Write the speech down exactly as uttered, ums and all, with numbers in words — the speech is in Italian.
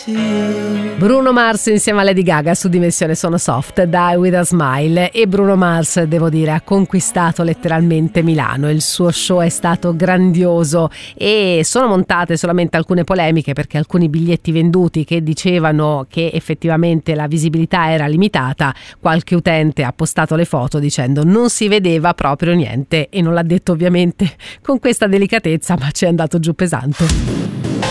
Bruno Mars insieme a Lady Gaga su Dimensione Sono Soft, Die With A Smile. E Bruno Mars, devo dire, ha conquistato letteralmente Milano. Il suo show è stato grandioso e sono montate solamente alcune polemiche, perché alcuni biglietti venduti che dicevano che effettivamente la visibilità era limitata, qualche utente ha postato le foto dicendo non si vedeva proprio niente, e non l'ha detto ovviamente con questa delicatezza, ma ci è andato giù pesante.